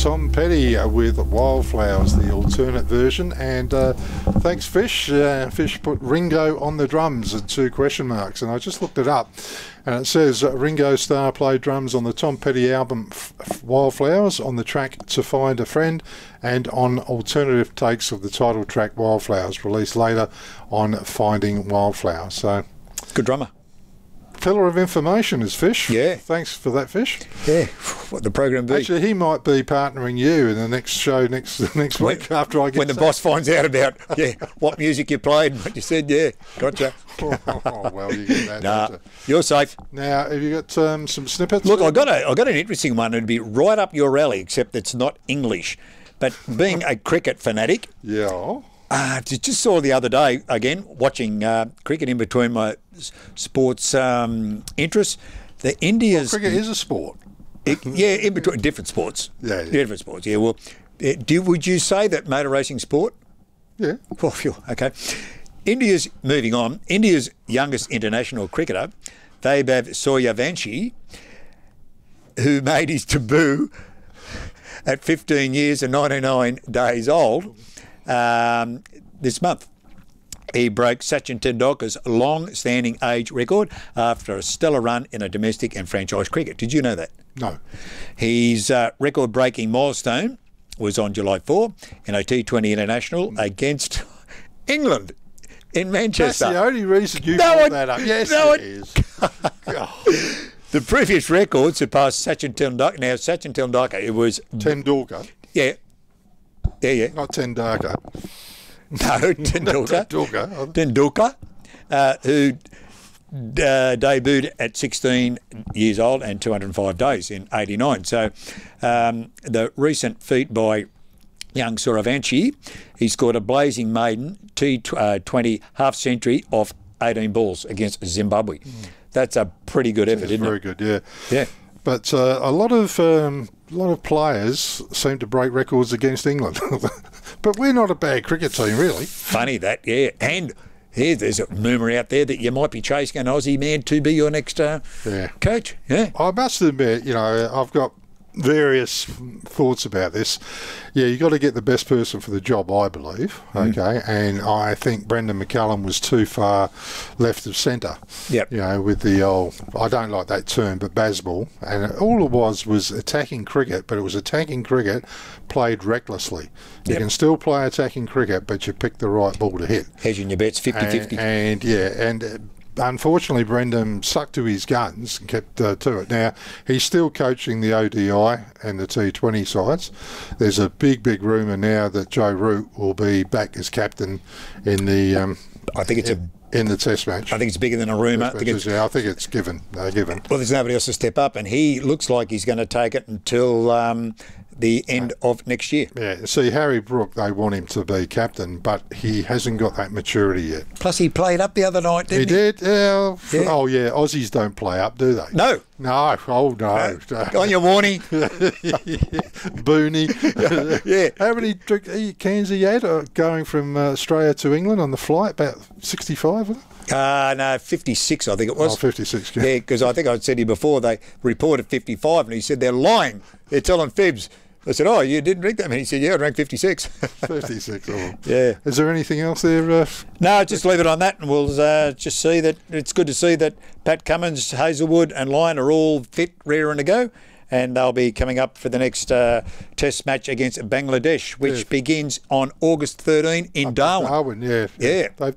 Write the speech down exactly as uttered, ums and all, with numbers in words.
Tom Petty with Wildflowers, the alternate version. And uh, thanks, Fish. Uh, Fish put Ringo on the drums and two question marks. And I just looked it up. And it says uh, Ringo Starr played drums on the Tom Petty album F- F- Wildflowers, on the track To Find a Friend, and on alternative takes of the title track Wildflowers, released later on Finding Wildflowers. So, good drummer. Pillar of information is Fish. Yeah. Thanks for that, Fish. Yeah. What the program be? Actually, he might be partnering you in the next show next next when, week after I get when the boss finds out about yeah what music you played and what you said. Yeah, gotcha. Oh, well, you get that. Nah, you're safe. Now, have you got um, some snippets? Look, I got a I got an interesting one. It'd be right up your alley, except it's not English. But being a cricket fanatic, yeah. Uh, just saw the other day, again, watching uh, cricket in between my sports um, interests. The India's... Well, cricket is a sport. It, yeah, in between different sports. Yeah, yeah. Different sports, yeah. Well, uh, do, would you say that motor racing sport? Yeah. Oh, phew, okay. India's, moving on, India's youngest international cricketer, Vaibhav Suryavanshi, who made his debut at fifteen years and ninety-nine days old, Um, this month. He broke Sachin Tendulkar's long-standing age record after a stellar run in a domestic and franchise cricket. Did you know that? No. His uh, record-breaking milestone was on July fourth in a T twenty international against England in Manchester. That's the only reason you no brought one, that up. Yes, no it one, is. The previous record surpassed Sachin Tendulkar. Now, Sachin Tendulkar, it was... Tendulkar. Yeah. Yeah, yeah. Not Tendulkar. No, Tendulkar. Tendulkar. Tendulkar, uh, who uh, debuted at sixteen years old and two hundred five days in eighty-nine. So um, the recent feat by young Suryavanshi, he scored a blazing maiden T twenty half century off eighteen balls against Zimbabwe. Mm. That's a pretty good effort, isn't very it? Very good, yeah. Yeah. But uh, a lot of um, a lot of players seem to break records against England. But we're not a bad cricket team, really. Funny that, yeah. And here, there's a rumour out there that you might be chasing an Aussie man to be your next uh, yeah. coach. Yeah. I must admit, you know, I've got various thoughts about this. Yeah, you got to get the best person for the job, I believe. Okay, mm. And I think Brendan McCullum was too far left of centre. Yep. You know, with the old, I don't like that term, but baseball, and all it was was attacking cricket, but it was attacking cricket played recklessly. You yep. can still play attacking cricket, but you pick the right ball to hit. Hedging your bets, fifty-fifty. And, and yeah, and. Uh, Unfortunately, Brendan stuck to his guns and kept uh, to it. Now, he's still coaching the O D I and the T twenty sides. There's a big, big rumour now that Joe Root will be back as captain in the... Um, I think it's in, a... In the Test match. I think it's bigger than a rumour. I think it's, yeah, I think it's given. Uh, given. Well, there's nobody else to step up, and he looks like he's going to take it until... Um, the end of next year. Yeah, see, Harry Brook, they want him to be captain, but he hasn't got that maturity yet. Plus, he played up the other night, didn't he? He did? Yeah. yeah. Oh, yeah, Aussies don't play up, do they? No. No, oh, no. no. On your warning. Booney. Yeah. How many drink, cans he had uh, going from uh, Australia to England on the flight? About sixty-five, was it? Uh, no, fifty-six, I think it was. Oh, fifty-six, yeah. Yeah, because I think I'd said to you before, they reported fifty-five, and he said, they're lying. They're telling fibs. I said, oh, you didn't drink that many? He said, yeah, I drank fifty-six. fifty-six, oh. Yeah. Is there anything else there? Uh, no, just leave it on that, and we'll uh, just see that it's good to see that Pat Cummins, Hazelwood and Lyon are all fit, raring to go, and they'll be coming up for the next uh, test match against Bangladesh, which yeah. begins on August thirteenth in Darwin. Darwin, yeah. Yeah. They've